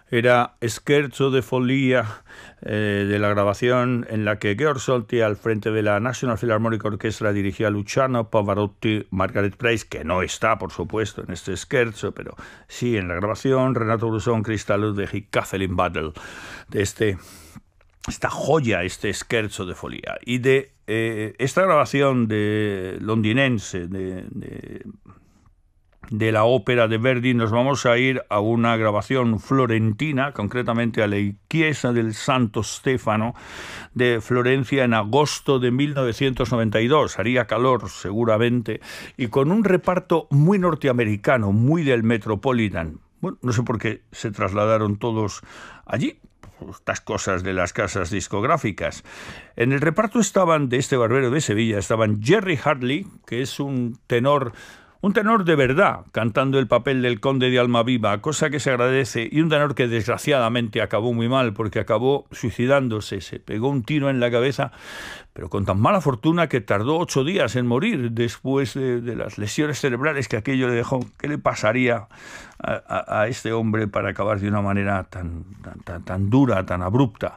Era Scherzo de Follia, de la grabación en la que Georg Solti, al frente de la National Philharmonic Orchestra, dirigía a Luciano Pavarotti, Margaret Price, que no está, por supuesto, en este scherzo, pero sí en la grabación, Renato Brusón, Crystal Ludwig y Kathleen Battle, de esta joya, este scherzo de Follia. Y de esta grabación londinense de la ópera de Verdi nos vamos a ir a una grabación florentina, concretamente a la Chiesa del Santo Stefano de Florencia en agosto de 1992. Haría calor seguramente, y con un reparto muy norteamericano, muy del Metropolitan. Bueno, no sé por qué se trasladaron todos allí, estas cosas de las casas discográficas. En el reparto estaban, de este Barbero de Sevilla, estaban Jerry Hartley, que es un tenor de verdad, cantando el papel del conde de Almaviva, cosa que se agradece, y un tenor que desgraciadamente acabó muy mal, porque acabó suicidándose, se pegó un tiro en la cabeza, pero con tan mala fortuna que tardó 8 días en morir después de las lesiones cerebrales que aquello le dejó. ¿Qué le pasaría a este hombre para acabar de una manera tan dura, tan abrupta?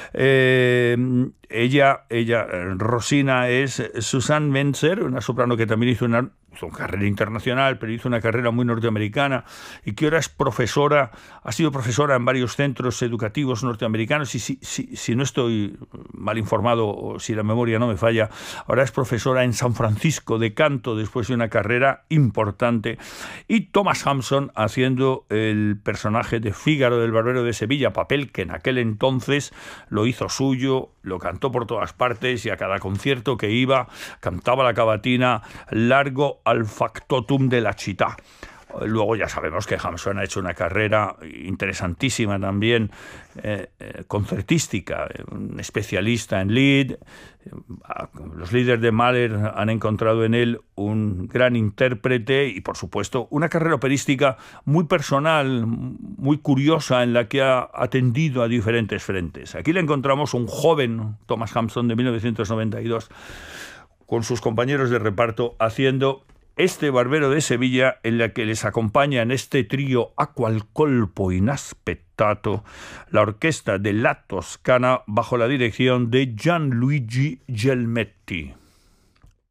Ella, Rosina, es Susanne Menzer, una soprano que también hizo una carrera internacional, pero hizo una carrera muy norteamericana, y que ahora es profesora, ha sido profesora en varios centros educativos norteamericanos, y si no estoy mal informado, o si la memoria no me falla, ahora es profesora en San Francisco de canto, después de una carrera importante. Y Thomas Hampson haciendo el personaje de Fígaro del Barbero de Sevilla, papel que en aquel entonces lo hizo suyo, lo cantó por todas partes, y a cada concierto que iba cantaba la cavatina Largo al factotum de la città. Luego ya sabemos que Hampson ha hecho una carrera interesantísima también, concertística, un especialista en Lied. Los líderes de Mahler han encontrado en él un gran intérprete, y por supuesto una carrera operística muy personal, muy curiosa, en la que ha atendido a diferentes frentes. Aquí le encontramos un joven Thomas Hampson de 1992 con sus compañeros de reparto haciendo este Barbero de Sevilla, en la que les acompaña en este trío A qual colpo inaspettato la orquesta de La Toscana bajo la dirección de Gianluigi Gelmetti.